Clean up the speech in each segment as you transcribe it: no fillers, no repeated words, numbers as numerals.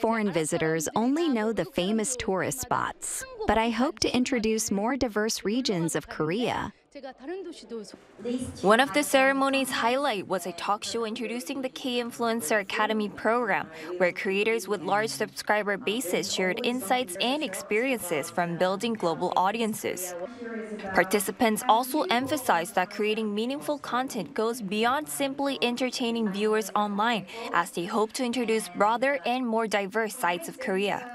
foreign visitors only know the famous tourist spots, but I hope to introduce more diverse regions of Korea. One of the ceremony's highlight was a talk show introducing the K-Influencer Academy program, where creators with large subscriber bases shared insights and experiences from building global audiences. Participants also emphasized that creating meaningful content goes beyond simply entertaining viewers online, as they hope to introduce broader and more diverse sides of Korea.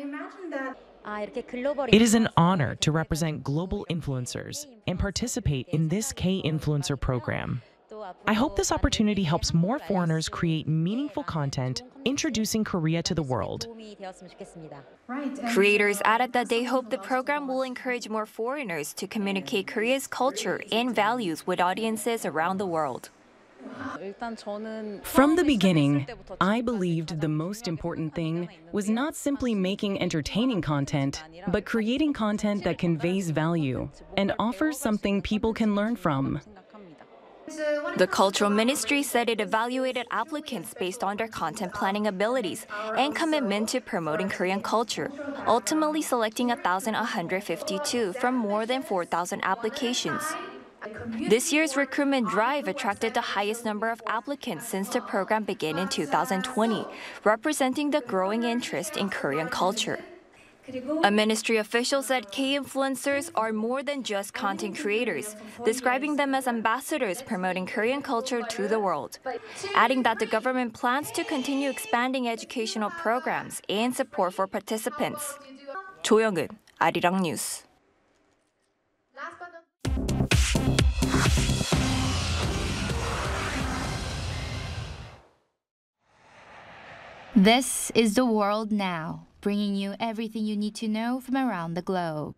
It is an honor to represent global influencers and participate in this K-Influencer program. I hope this opportunity helps more foreigners create meaningful content, introducing Korea to the world. Creators added that they hope the program will encourage more foreigners to communicate Korea's culture and values with audiences around the world. From the beginning, I believed the most important thing was not simply making entertaining content, but creating content that conveys value and offers something people can learn from. The Cultural Ministry said it evaluated applicants based on their content planning abilities and commitment to promoting Korean culture, ultimately selecting 1,152 from more than 4,000 applications. This year's recruitment drive attracted the highest number of applicants since the program began in 2020, representing the growing interest in Korean culture. A ministry official said K-influencers are more than just content creators, describing them as ambassadors promoting Korean culture to the world, adding that the government plans to continue expanding educational programs and support for participants. 조영은, 아리랑 뉴스. This is The World Now, bringing you everything you need to know from around the globe.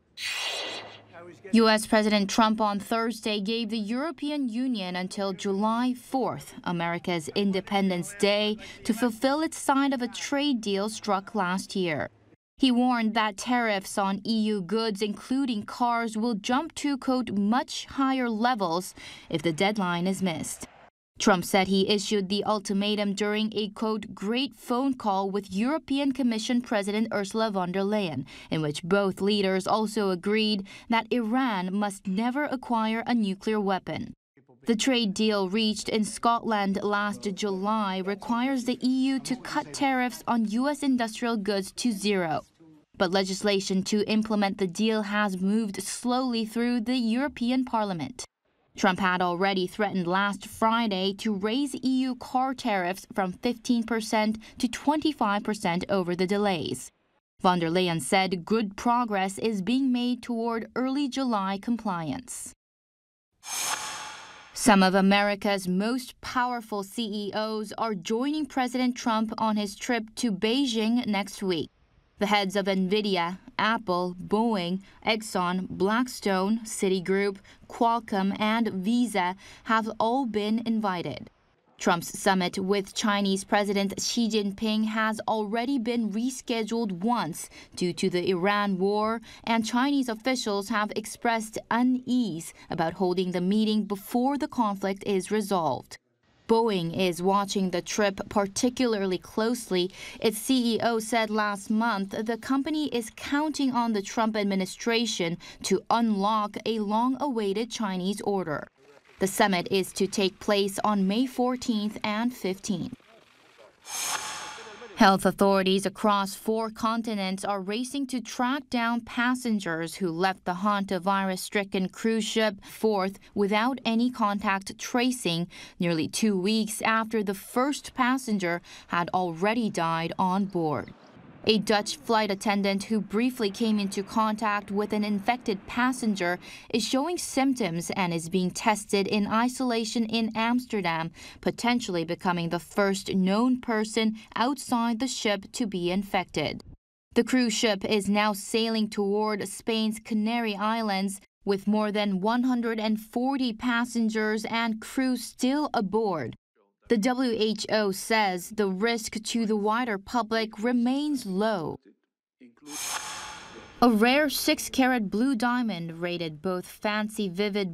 U.S. President Trump on Thursday gave the European Union until July 4th, America's Independence Day, to fulfill its side of a trade deal struck last year. He warned that tariffs on EU goods, including cars, will jump to, quote, much higher levels if the deadline is missed. Trump said he issued the ultimatum during a, quote, great phone call with European Commission President Ursula von der Leyen, in which both leaders also agreed that Iran must never acquire a nuclear weapon. The trade deal reached in Scotland last July requires the EU to cut tariffs on U.S. industrial goods to zero. But legislation to implement the deal has moved slowly through the European Parliament. Trump had already threatened last Friday to raise EU car tariffs from 15% to 25% over the delays. Von der Leyen said good progress is being made toward early July compliance. Some of America's most powerful CEOs are joining President Trump on his trip to Beijing next week. The heads of NVIDIA, Apple, Boeing, Exxon, Blackstone, Citigroup, Qualcomm, and Visa have all been invited. Trump's summit with Chinese President Xi Jinping has already been rescheduled once due to the Iran war, and Chinese officials have expressed unease about holding the meeting before the conflict is resolved. Boeing is watching the trip particularly closely. Its CEO said last month the company is counting on the Trump administration to unlock a long-awaited Chinese order. The summit is to take place on May 14th and 15th. Health authorities across 4 continents are racing to track down passengers who left the hantavirus-stricken cruise ship Forth without any contact tracing, nearly 2 weeks after the first passenger had already died on board. A Dutch flight attendant who briefly came into contact with an infected passenger is showing symptoms and is being tested in isolation in Amsterdam, potentially becoming the first known person outside the ship to be infected. The cruise ship is now sailing toward Spain's Canary Islands, with more than 140 passengers and crew still aboard. The WHO says the risk to the wider public remains low. A rare 6-carat blue diamond rated both fancy vivid